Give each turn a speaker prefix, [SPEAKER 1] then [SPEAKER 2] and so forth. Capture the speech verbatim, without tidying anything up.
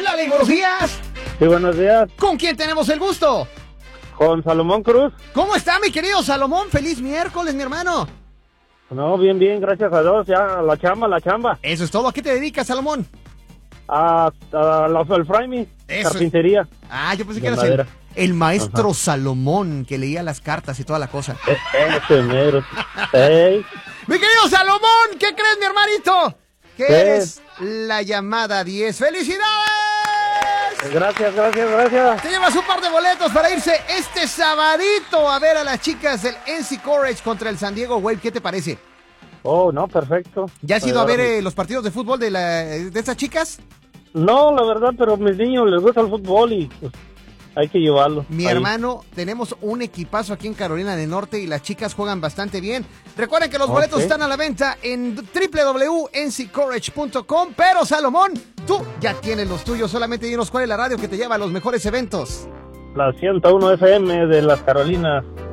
[SPEAKER 1] Lali, buenos días.
[SPEAKER 2] Sí, buenos días.
[SPEAKER 1] ¿Con quién tenemos el gusto?
[SPEAKER 2] Con Salomón Cruz.
[SPEAKER 1] ¿Cómo está, mi querido Salomón? Feliz miércoles, mi hermano.
[SPEAKER 2] No, bien, bien, gracias a Dios. Ya, la chamba, la chamba.
[SPEAKER 1] Eso es todo. ¿A qué te dedicas, Salomón?
[SPEAKER 2] A, a la, el framing,
[SPEAKER 1] Eso.
[SPEAKER 2] carpintería.
[SPEAKER 1] Ah, yo pensé que
[SPEAKER 2] De
[SPEAKER 1] eras el,
[SPEAKER 2] madera.
[SPEAKER 1] el maestro
[SPEAKER 2] Ajá.
[SPEAKER 1] Salomón, que leía las cartas y toda la cosa.
[SPEAKER 2] E- Ese mero. Ey,
[SPEAKER 1] Mi querido Salomón, ¿qué crees, mi hermanito? Que
[SPEAKER 2] ¿Qué?
[SPEAKER 1] eres la llamada diez. ¡Felicidades!
[SPEAKER 2] gracias, gracias, gracias.
[SPEAKER 1] Te llevas un par de boletos para irse este sabadito a ver a las chicas del N C Courage contra el San Diego Wave. ¿Qué te parece?
[SPEAKER 2] Oh, no, perfecto.
[SPEAKER 1] ¿Ya has ido a ver
[SPEAKER 2] Ahora-
[SPEAKER 1] eh, los partidos de fútbol de, la, de estas chicas?
[SPEAKER 2] No, la verdad, pero a mis niños les gusta el fútbol y pues, hay que llevarlo.
[SPEAKER 1] Mi
[SPEAKER 2] ahí.
[SPEAKER 1] hermano, tenemos un equipazo aquí en Carolina del Norte y las chicas juegan bastante bien. Recuerden que los
[SPEAKER 2] Ok.
[SPEAKER 1] boletos están a la venta en doble u doble u doble u punto n c courage punto com. Pero Salomón, tú ya tienes los tuyos. Solamente dinos cuál es la radio que te lleva a los mejores eventos.
[SPEAKER 2] La ciento uno F M de las Carolinas.